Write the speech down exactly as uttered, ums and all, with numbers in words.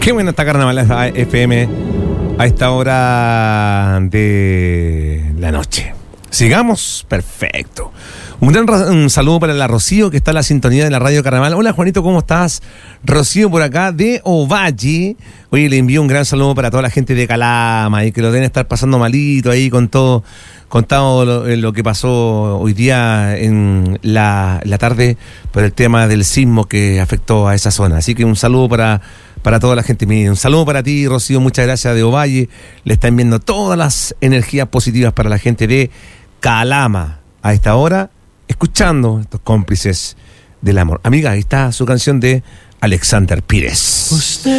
Qué buena está Carnaval F M a esta hora de la noche. Sigamos, perfecto. Un gran ra- un saludo para la Rocío, que está en la sintonía de la Radio Carnaval. Hola, Juanito, ¿cómo estás? Rocío por acá de Ovalle. Oye, le envío un gran saludo para toda la gente de Calama y que lo deben estar pasando malito ahí con todo, con todo lo, lo que pasó hoy día en la, la tarde por el tema del sismo que afectó a esa zona. Así que un saludo para, para toda la gente. Un saludo para ti, Rocío, muchas gracias, de Ovalle. Le están viendo todas las energías positivas para la gente de Calama a esta hora, escuchando estos cómplices del amor. Amiga, ahí está su canción de Alexander Pires. Usted